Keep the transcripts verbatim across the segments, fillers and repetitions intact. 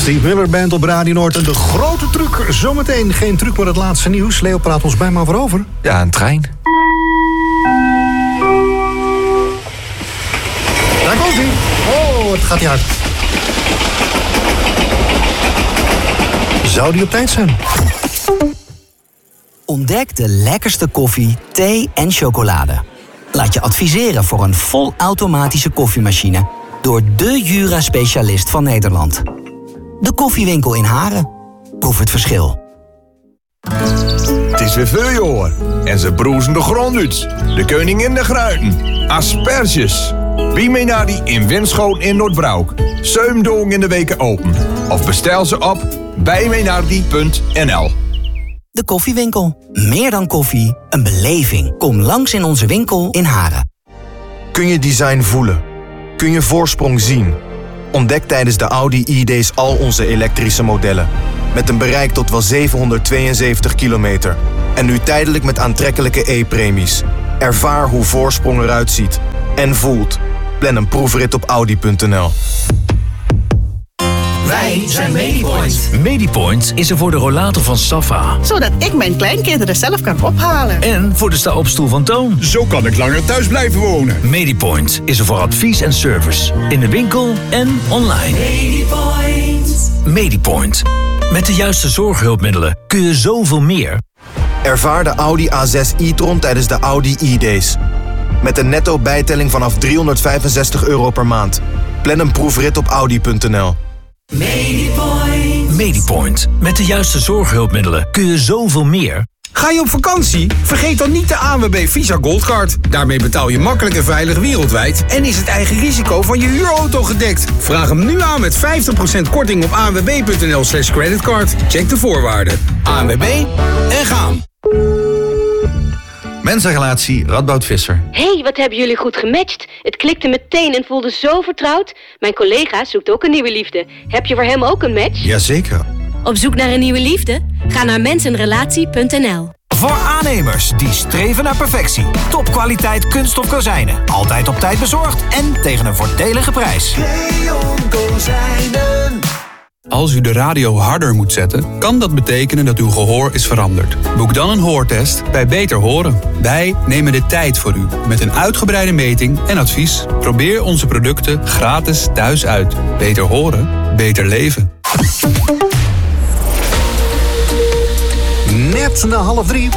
Steve Miller Band op Radio Noord. En de grote truc zometeen. Geen truc, maar het laatste nieuws. Leo, praat ons bij maar voor over. Ja, een trein. Daar komt hij. Oh, het gaat niet hard. Zou die op tijd zijn? Ontdek de lekkerste koffie, thee en chocolade. Laat je adviseren voor een volautomatische koffiemachine door de Jura-specialist van Nederland. De Koffiewinkel in Haren. Proef het verschil. Het is weer voorjaar en ze broezen de grond uit. De koningin de gruiten. Asperges. Bimenadi in Winschoten in Noordbroek. Zeven dagen in de weken open. Of bestel ze op bijmenadi punt n l. De Koffiewinkel. Meer dan koffie, een beleving. Kom langs in onze winkel in Haren. Kun je design voelen? Kun je voorsprong zien? Ontdek tijdens de Audi e-days al onze elektrische modellen. Met een bereik tot wel zevenhonderdtweeënzeventig kilometer. En nu tijdelijk met aantrekkelijke e-premies. Ervaar hoe voorsprong eruit ziet. En voelt. Plan een proefrit op audi punt n l. Wij zijn Medipoint. Medipoint is er voor de rollator van Safa. Zodat ik mijn kleinkinderen zelf kan ophalen. En voor de sta-opstoel van Toon. Zo kan ik langer thuis blijven wonen. Medipoint is er voor advies en service. In de winkel en online. Medipoint. Medipoint. Met de juiste zorghulpmiddelen kun je zoveel meer. Ervaar de Audi A zes e-tron tijdens de Audi e-days. Met een netto bijtelling vanaf driehonderdvijfenzestig euro per maand. Plan een proefrit op audi punt n l. Medipoint. Medipoint. Met de juiste zorghulpmiddelen kun je zoveel meer. Ga je op vakantie? Vergeet dan niet de A N W B Visa Goldcard. Daarmee betaal je makkelijk en veilig wereldwijd en is het eigen risico van je huurauto gedekt. Vraag hem nu aan met vijftig procent korting op a n w b punt n l slash creditcard. Check de voorwaarden. A N W B en gaan. Mensenrelatie, Radboud Visser. Hey, wat hebben jullie goed gematcht. Het klikte meteen en voelde zo vertrouwd. Mijn collega zoekt ook een nieuwe liefde. Heb je voor hem ook een match? Jazeker. Op zoek naar een nieuwe liefde? Ga naar mensenrelatie punt n l. Voor aannemers die streven naar perfectie. Topkwaliteit kunststof kozijnen. Altijd op tijd bezorgd en tegen een voordelige prijs. Leon Kozijnen. Als u de radio harder moet zetten, kan dat betekenen dat uw gehoor is veranderd. Boek dan een hoortest bij Beter Horen. Wij nemen de tijd voor u met een uitgebreide meting en advies. Probeer onze producten gratis thuis uit. Beter horen, beter leven. Net na half drie.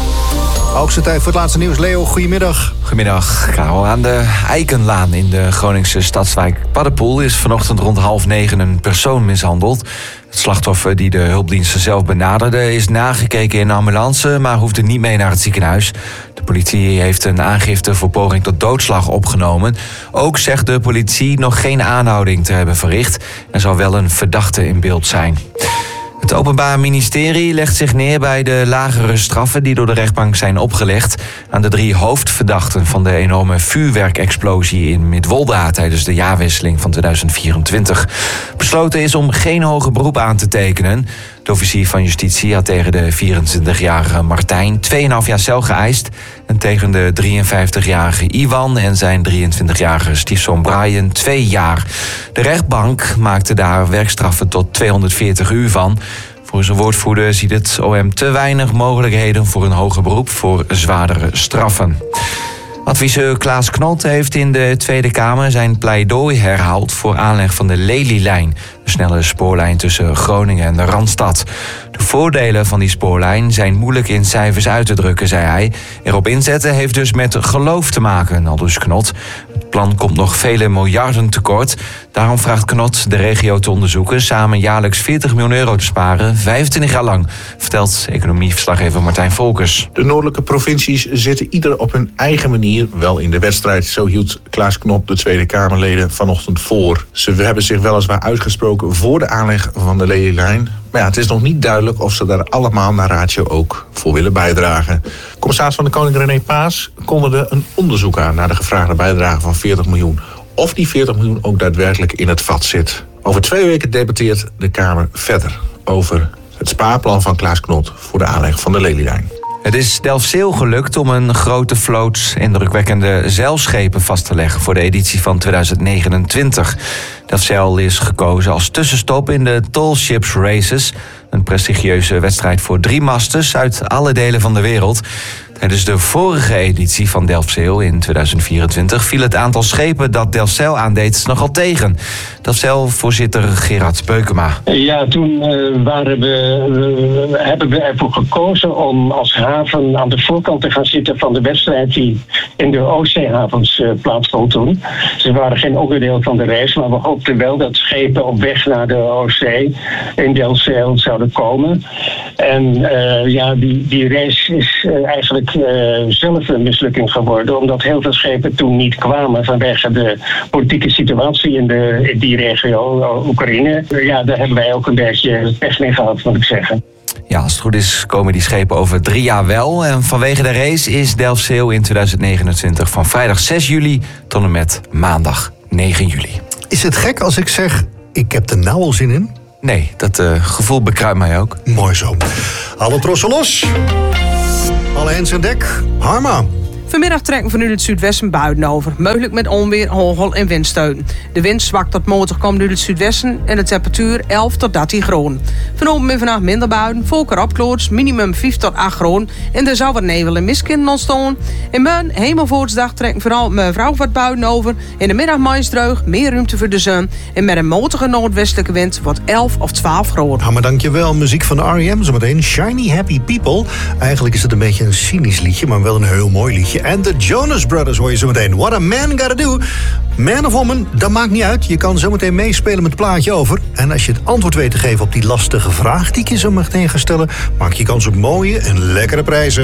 Hoogste tijd voor het laatste nieuws. Leo, goedemiddag. Goedemiddag, Karel. Aan de Eikenlaan in de Groningse stadswijk Paddepoel is vanochtend rond half negen een persoon mishandeld. Het slachtoffer die de hulpdiensten zelf benaderde is nagekeken in een ambulance, maar hoefde niet mee naar het ziekenhuis. De politie heeft een aangifte voor poging tot doodslag opgenomen. Ook zegt de politie nog geen aanhouding te hebben verricht. Er zal wel een verdachte in beeld zijn. Het Openbaar Ministerie legt zich neer bij de lagere straffen die door de rechtbank zijn opgelegd aan de drie hoofdverdachten van de enorme vuurwerkexplosie in Midwolda tijdens de jaarwisseling van tweeduizend vierentwintig. Besloten is om geen hoger beroep aan te tekenen. De officier van justitie had tegen de vierentwintigjarige Martijn twee komma vijf jaar cel geëist en tegen de drieënvijftigjarige Iwan en zijn drieëntwintigjarige stiefzoon Brian twee jaar. De rechtbank maakte daar werkstraffen tot tweehonderdveertig uur van. Voor zijn woordvoerder ziet het O M te weinig mogelijkheden voor een hoger beroep voor zwaardere straffen. Adviseur Klaas Knot heeft in de Tweede Kamer zijn pleidooi herhaald voor aanleg van de Lelylijn, een snelle spoorlijn tussen Groningen en de Randstad. De voordelen van die spoorlijn zijn moeilijk in cijfers uit te drukken, zei hij. Erop inzetten heeft dus met geloof te maken, aldus Knot. Het plan komt nog vele miljarden tekort. Daarom vraagt Knot de regio te onderzoeken samen jaarlijks veertig miljoen euro te sparen, vijfentwintig jaar lang, vertelt economieverslaggever Martijn Volkers. De noordelijke provincies zitten ieder op hun eigen manier wel in de wedstrijd. Zo hield Klaas Knot de Tweede Kamerleden vanochtend voor. Ze hebben zich weliswaar uitgesproken voor de aanleg van de Lelylijn. Maar ja, het is nog niet duidelijk of ze daar allemaal naar ratio ook voor willen bijdragen. Commissaris van de Koning René Paas kondigde een onderzoek aan naar de gevraagde bijdrage van veertig miljoen. Of die veertig miljoen ook daadwerkelijk in het vat zit. Over twee weken debatteert de Kamer verder over het spaarplan van Klaas Knot voor de aanleg van de Lelylijn. Het is Delfzijl gelukt om een grote vloot indrukwekkende zeilschepen vast te leggen voor de editie van tweeduizend negenentwintig. Delfzijl is gekozen als tussenstop in de Tall Ships Races, een prestigieuze wedstrijd voor driemasters uit alle delen van de wereld. Tijdens de vorige editie van Delfzijl in tweeduizend vierentwintig viel het aantal schepen dat Delfzijl aandeed nogal tegen. Delfzijl-voorzitter Gerard Beukema. Ja, toen uh, waren we, uh, hebben we ervoor gekozen om als haven aan de voorkant te gaan zitten van de wedstrijd die in de Oostzeehavens uh, plaatsvond toen. Ze waren geen onderdeel van de race, maar we hoopten wel dat schepen op weg naar de Oostzee in Delfzijl zouden komen. En uh, ja, die, die race is uh, eigenlijk Uh, zelf een mislukking geworden, omdat heel veel schepen toen niet kwamen vanwege de politieke situatie in, de, in die regio, Oekraïne. Uh, ja, daar hebben wij ook een beetje pech mee gehad, moet ik zeggen. Ja, als het goed is komen die schepen over drie jaar wel. En vanwege de race is Delfzijl in tweeduizend negenentwintig van vrijdag zes juli tot en met maandag negen juli. Is het gek als ik zeg, ik heb er nou al zin in? Nee, dat uh, gevoel bekruipt mij ook. Mooi zo. Alle trossen los. Alle hens aan dek. Harma. Vanmiddag trekken vanuit het zuidwesten buien over. Mogelijk met onweer, hagel en windsteun. De wind zwakt tot matig komt uit het zuidwesten en de temperatuur elf tot dertien graden. Vanochtend en vannacht minder buien, volker opkloors, minimum vijf tot acht graden. En er zou wat nevel en mist kunnen ontstaan. In morgen, hemelvoortsdag, trekken vooral mevrouw wat buien over. In de middag maïsdreug, meer ruimte voor de zon. En met een matige noordwestelijke wind wordt elf of twaalf graden. Ja, maar dankjewel. Muziek van de R E M zometeen. Shiny Happy People. Eigenlijk is het een beetje een cynisch liedje, maar wel een heel mooi liedje. En de Jonas Brothers hoor je zo meteen. What a man gotta do. Man of woman, dat maakt niet uit. Je kan zo meteen meespelen met het plaatje over. En als je het antwoord weet te geven op die lastige vraag die ik je zo meteen ga stellen, maak je kans op mooie en lekkere prijzen.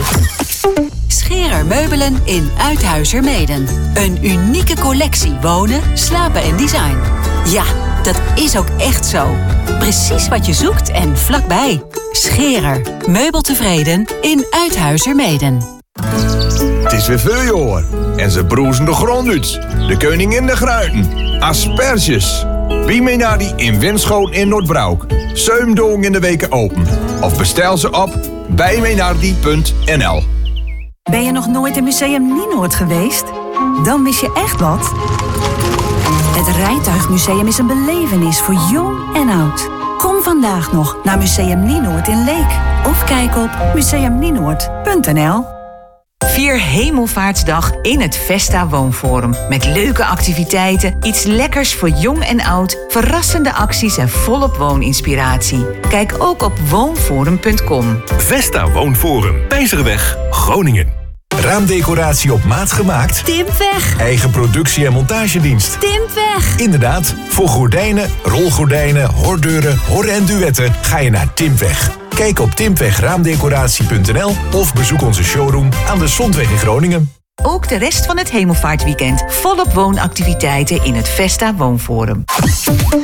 Scherer Meubelen in Uithuizermeeden. Een unieke collectie wonen, slapen en design. Ja, dat is ook echt zo. Precies wat je zoekt en vlakbij. Scherer. Meubeltevreden in Uithuizermeeden. Het is weer voorjaar en ze broezen de grond uit. De koningin de gruiten. Asperges. Wie mee naar die in Winschoten in Noordbroek. Zeven dagen in de weken open. Of bestel ze op bijmeenaardie punt n l. Ben je nog nooit in Museum Nienoord geweest? Dan mis je echt wat. Het Rijtuigmuseum is een belevenis voor jong en oud. Kom vandaag nog naar Museum Nienoord in Leek. Of kijk op museum nienoord punt n l. Vier Hemelvaartsdag in het Vesta Woonforum. Met leuke activiteiten, iets lekkers voor jong en oud, verrassende acties en volop wooninspiratie. Kijk ook op woonforum punt com. Vesta Woonforum, Pijzerweg, Groningen. Raamdecoratie op maat gemaakt? Timpweg. Eigen productie en montagedienst? Timpweg. Inderdaad, voor gordijnen, rolgordijnen, hordeuren, horren en duetten ga je naar Timpweg. Kijk op timpweg raamdecoratie punt n l of bezoek onze showroom aan de Zondweg in Groningen. Ook de rest van het Hemelvaartweekend volop woonactiviteiten in het Vesta Woonforum.